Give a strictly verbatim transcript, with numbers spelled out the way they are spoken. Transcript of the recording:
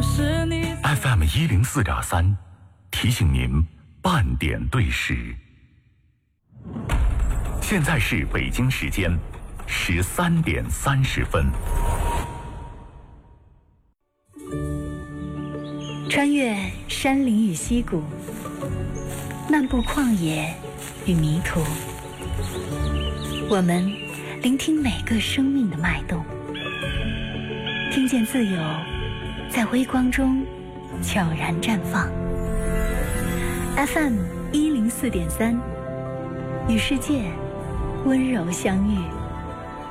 F M 一零四点三，提醒您半点对时。现在是北京时间十三点三十分。 穿越山林与溪谷，漫步旷野与迷途，我们聆听每个生命的脉动，听见自由在微光中悄然绽放。 F M 一零四点三，与世界温柔相遇。